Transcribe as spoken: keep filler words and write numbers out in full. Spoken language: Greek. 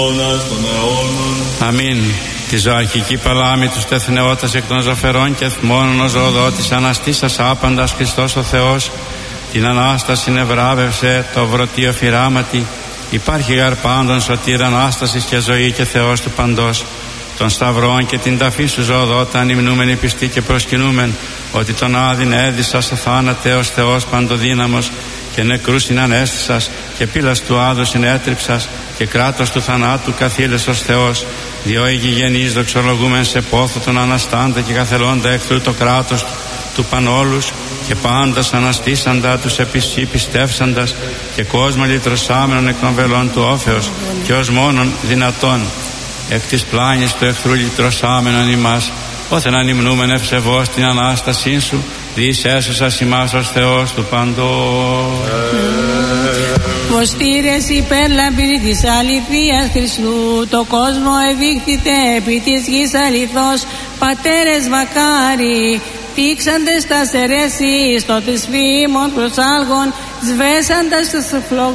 Αμήν. Τη ζωαρχική παλάμη του τεθνεώτας εκ των ζωφερών και εθμών ο ζωοδότης αναστήσας άπαντας Χριστός ο Θεός, την Ανάσταση ευράβευσε το βρωτίο φυράματι. Υπάρχει γαρ πάντων σωτήρ Ανάστασης και ζωή και Θεός του παντός. Των σταυρών και την ταφή σου ζωοδότα ανυμνούμενοι πιστοί και προσκυνούμεν ότι τον άδειν έδισας θάνατε ως Θεός παντοδύναμος και νεκρούς συνανέστησας και πύλας του άδου συνέτριψας και κράτος του θανάτου καθήλες ως Θεός, διό ηγηγενείς δοξολογούμεν σε πόθο τον αναστάντα και καθελώντα εχθρού το κράτος του πανόλους και πάντας αναστήσαντα τους επισή πιστεύσαντας και κόσμο λυτρωσάμενον εκ των βελών του όφεως και ως μόνον δυνατόν εκ της πλάνης του εχθρού λυτρωσάμενον ημάς, όθεν ανυμνούμεν ευσεβώς την Ανάστασή σου, διείς έσωσας ημάς ως Θεός του παντός. Ποστήρες υπέρλαμπρη της αληθείας Χριστού, το κόσμο ευήχθητε επί της γης αληθώς, πατέρες μακάρι, τήξαντες τα σερέσεις, το της φήμων προσάλγων, σβέσαντας τους φλόγους.